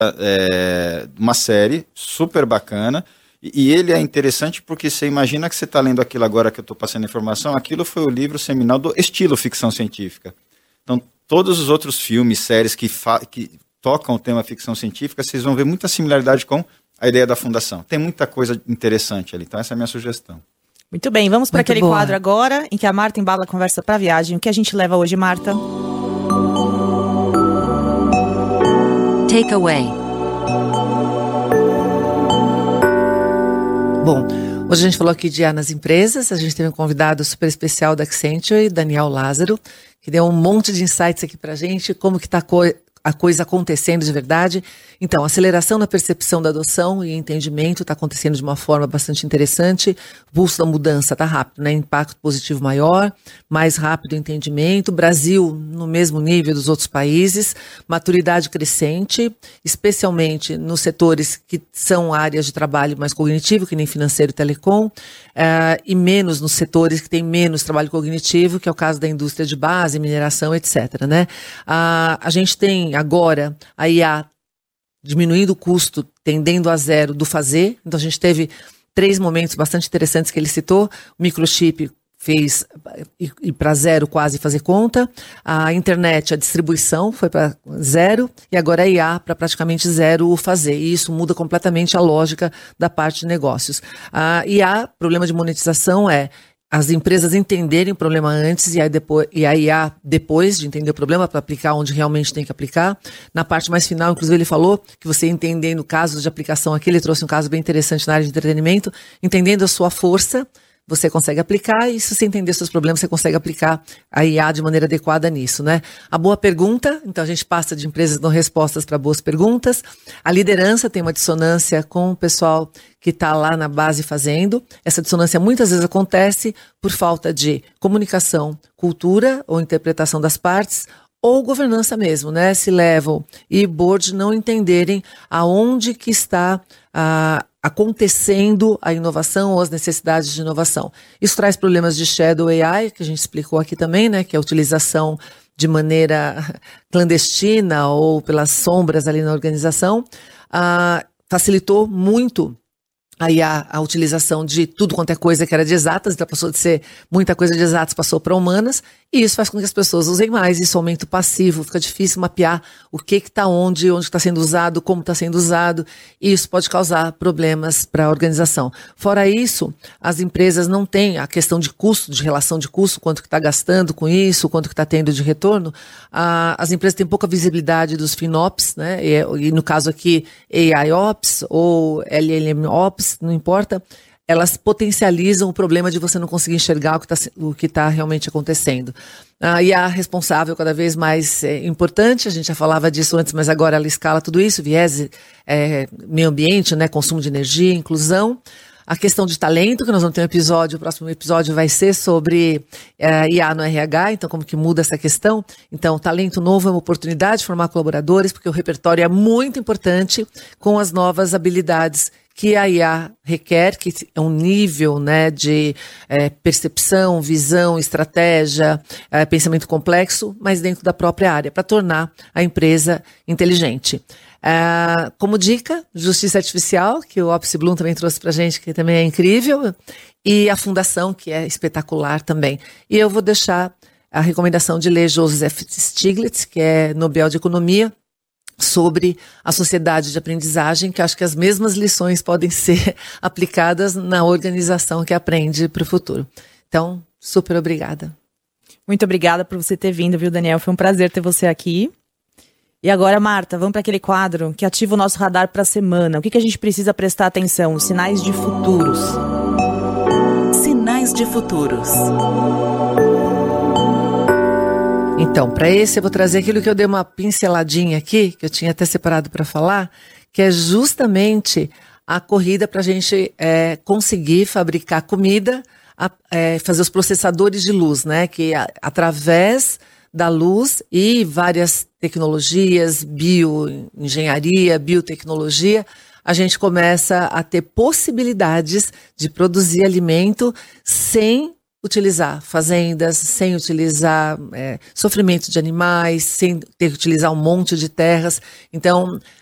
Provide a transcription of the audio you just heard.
uma série super bacana. E ele é interessante porque você imagina que você está lendo aquilo agora que eu estou passando a informação, aquilo foi o livro seminal do estilo ficção científica. Então, todos os outros filmes, séries que tocam o tema ficção científica, vocês vão ver muita similaridade com a ideia da fundação. Tem muita coisa interessante ali, então essa é a minha sugestão. Muito bem, vamos para aquele quadro agora, em que a Marta embala a conversa para a viagem. O que a gente leva hoje, Marta? Takeaway. Bom, hoje a gente falou aqui de IA nas empresas, a gente teve um convidado super especial da Accenture, Daniel Lázaro, que deu um monte de insights aqui pra gente, como que tá a coisa acontecendo de verdade. Então, aceleração na percepção da adoção e entendimento está acontecendo de uma forma bastante interessante. O pulso da mudança está rápido, né? Impacto positivo maior, mais rápido o entendimento. Brasil no mesmo nível dos outros países. Maturidade crescente, especialmente nos setores que são áreas de trabalho mais cognitivo, que nem financeiro e telecom, e menos nos setores que têm menos trabalho cognitivo, que é o caso da indústria de base, mineração, etc., né? A gente tem agora a IA diminuindo o custo, tendendo a zero do fazer. Então a gente teve 3 momentos bastante interessantes que ele citou. O microchip fez ir para zero quase fazer conta. A internet, a distribuição foi para zero. E agora a IA para praticamente zero o fazer. E isso muda completamente a lógica da parte de negócios. A IA, problema de monetização é as empresas entenderem o problema antes e a IA depois de entender o problema para aplicar onde realmente tem que aplicar. Na parte mais final, inclusive, ele falou que você entendendo casos de aplicação aqui, ele trouxe um caso bem interessante na área de entretenimento, entendendo a sua força, você consegue aplicar, e se você entender seus problemas, você consegue aplicar a IA de maneira adequada nisso, né? A boa pergunta, então a gente passa de empresas que dão respostas para boas perguntas. A liderança tem uma dissonância com o pessoal que está lá na base fazendo. Essa dissonância muitas vezes acontece por falta de comunicação, cultura ou interpretação das partes, ou governança mesmo, né? Se level e board não entenderem aonde que está acontecendo a inovação ou as necessidades de inovação. Isso traz problemas de shadow AI, que a gente explicou aqui também, né? Que é a utilização de maneira clandestina ou pelas sombras ali na organização. Facilitou muito a utilização de tudo quanto é coisa que era de exatas, então passou de ser muita coisa de exatas, passou para humanas, e isso faz com que as pessoas usem mais, isso aumenta o passivo, fica difícil mapear o que está onde está sendo usado, como está sendo usado, e isso pode causar problemas para a organização. Fora isso, as empresas não têm a questão de custo, de relação de custo, quanto que está gastando com isso, quanto que está tendo de retorno. As empresas têm pouca visibilidade dos FinOps, né? E no caso aqui, AIOps ou LLMOps, não importa, elas potencializam o problema de você não conseguir enxergar o que está realmente acontecendo. E a responsável cada vez mais importante, a gente já falava disso antes, mas agora ela escala tudo isso, viés, meio ambiente, né, consumo de energia, inclusão. A questão de talento, que nós vamos ter um episódio, o próximo episódio vai ser sobre IA no RH, então como que muda essa questão. Então, talento novo é uma oportunidade de formar colaboradores, porque o repertório é muito importante com as novas habilidades que a IA requer, que é um nível, né, de percepção, visão, estratégia, pensamento complexo, mas dentro da própria área, para tornar a empresa inteligente. Como dica, justiça artificial, que o Ops Bloom também trouxe para a gente, que também é incrível, e a fundação, que é espetacular também. E eu vou deixar a recomendação de ler Joseph Stiglitz, que é Nobel de Economia, sobre a sociedade de aprendizagem, que acho que as mesmas lições podem ser aplicadas na organização que aprende para o futuro. Então, super obrigada. Muito obrigada por você ter vindo, viu, Daniel? Foi um prazer ter você aqui. E agora, Marta, vamos para aquele quadro que ativa o nosso radar para a semana. O que a gente precisa prestar atenção? Os sinais de futuros. Sinais de futuros. Então, para esse eu vou trazer aquilo que eu dei uma pinceladinha aqui, que eu tinha até separado para falar, que é justamente a corrida para a gente conseguir fabricar comida, fazer os processadores de luz, né? Que através da luz e várias tecnologias, bioengenharia, biotecnologia, a gente começa a ter possibilidades de produzir alimento sem utilizar fazendas, sem utilizar sofrimento de animais, sem ter que utilizar um monte de terras. Então,